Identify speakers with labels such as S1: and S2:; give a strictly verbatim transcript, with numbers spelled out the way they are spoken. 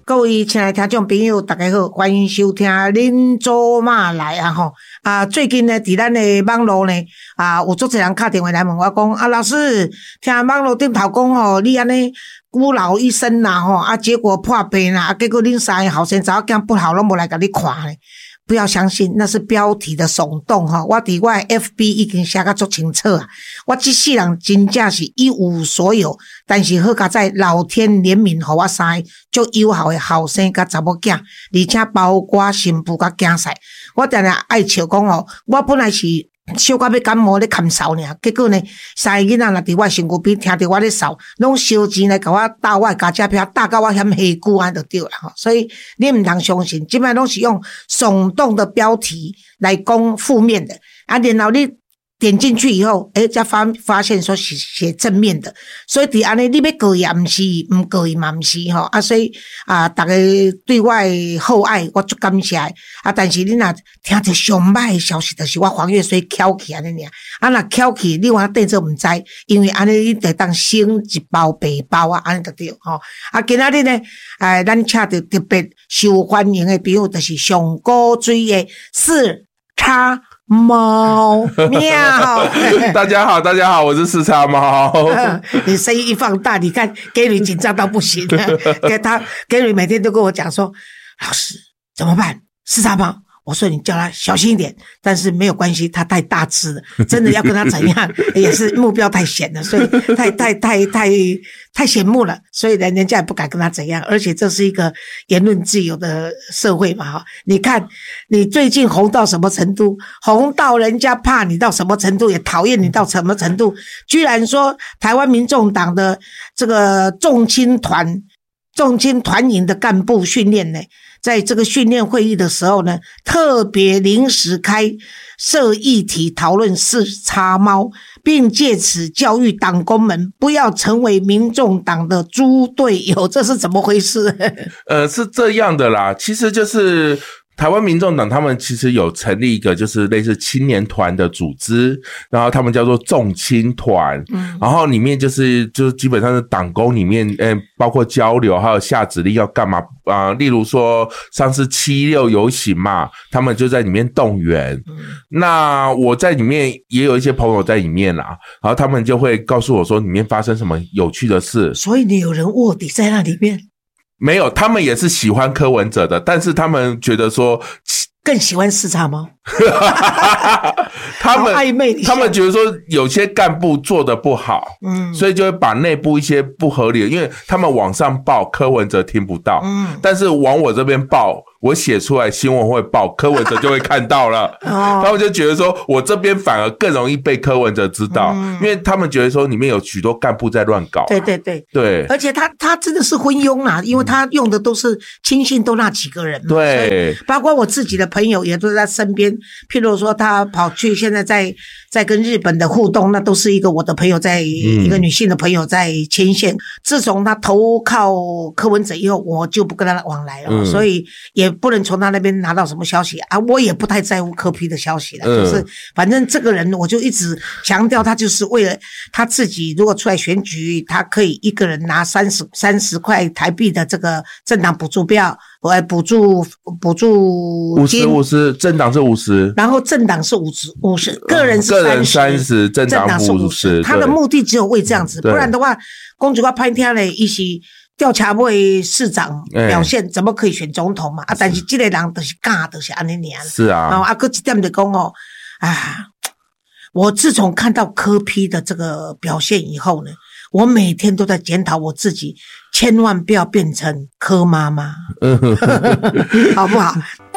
S1: 各位亲爱的听众朋友，大家好，欢迎收听恁祖妈来啊吼！啊，最近呢，伫咱的网络呢，啊，有足侪人打电话来问我讲，啊，老师，听网络顶头讲吼，你安尼孤老一生啦吼，啊，结果破病啦，啊，结果恁三个后生查某囝不好，拢无来甲你看咧。不要相信，那是标题的耸动哈！我伫我的 F B 已经写甲足清楚啊！我这世人真正是一无所有，但是好佳在老天怜悯，互我三个足友好的后生甲查某囝，而且包括新妇甲囝婿。我定定爱笑讲哦，我本来是小可要感冒咧咳嗽尔，结果呢，三个囡仔若伫我身躯边，听着我咧嗽，拢烧钱来甲我搭我的加车票，搭到我嫌下久安就对了吼。所以你毋通相信，即摆拢是用耸动的标题来讲负面的啊，然后你点进去以后，诶，才发发现说是写正面的，所以伫安尼你要告伊也毋是，毋告伊嘛毋是吼啊，所以啊，大家对我的厚爱，我足感谢啊。但是你若听着上歹的消息，就是我黄月水翘起安尼尔，啊，若翘起，你话对做毋知，因为安尼你得当先一包白包啊，安尼就对吼。啊，今仔日呢，哎，咱请着特别受欢迎的朋友，就是上古水的四叉。猫喵，
S2: 大家好，大家好，我是四叉猫。
S1: 你声音一放大，你看 Gary 紧张到不行了。给他 Gary 每天都跟我讲说，老师怎么办？四叉猫，我说你叫他小心一点，但是没有关系，他太大只了，真的要跟他怎样，也是目标太险了，所以太太太太太显目了，所以人人家也不敢跟他怎样，而且这是一个言论自由的社会嘛哈。你看你最近红到什么程度，红到人家怕你到什么程度，也讨厌你到什么程度，居然说台湾民众党的这个重青团重青团营的干部训练呢，在这个训练会议的时候呢，特别临时开设议题讨论四叉猫，并借此教育党工们不要成为民众党的猪队友，这是怎么回事？
S2: 呃，是这样的啦，其实就是台湾民众党他们其实有成立一个就是类似青年团的组织，然后他们叫做重青团，嗯，然后里面就是就是基本上是党工里面，呃，包括交流还有下指令要干嘛啊、呃？例如说上次七六游行嘛，他们就在里面动员，嗯，那我在里面也有一些朋友在里面啦，然后他们就会告诉我说里面发生什么有趣的事。所
S1: 以你有人卧底在那里面？
S2: 没有，他们也是喜欢柯文哲的，但是他们觉得说
S1: 更喜欢四叉猫。
S2: 他们
S1: 暧昧，
S2: 他们觉得说有些干部做得不好，嗯，所以就会把内部一些不合理的，因为他们往上报柯文哲听不到，嗯，但是往我这边报，我写出来新闻会报，柯文哲就会看到了，哦，他们就觉得说我这边反而更容易被柯文哲知道，嗯，因为他们觉得说里面有许多干部在乱搞，啊，
S1: 对对对
S2: 对，
S1: 而且他他真的是昏庸啊，因为他用的都是亲信都那几个人嘛，
S2: 对，
S1: 包括我自己的朋友也都在身边，譬如说他跑去现在在在跟日本的互动，那都是一个我的朋友在，嗯，一个女性的朋友在牵线。自从他投靠柯文哲以后，我就不跟他往来了，嗯，所以也不能从他那边拿到什么消息啊。我也不太在乎柯 P 的消息了，嗯，就是反正这个人我就一直强调，他就是为了他自己，如果出来选举，他可以一个人拿三十三十块台币的这个政党补助票。我来补助补助
S2: 五十五十，政党是五十，
S1: 然后政党是五十五十，个人是三十，
S2: 个人三十，政党是五十。
S1: 他的目的只有为这样子，不然的话，公主要拍天嘞，一起调查为市长表现，欸，怎么可以选总统嘛？啊，但是这个人就是尬，就是安尼尔。
S2: 是啊，
S1: 然后啊，搁一点就讲哦，啊，我自从看到柯 P 的这个表现以后呢，我每天都在检讨我自己，千万不要变成柯妈妈，好不好？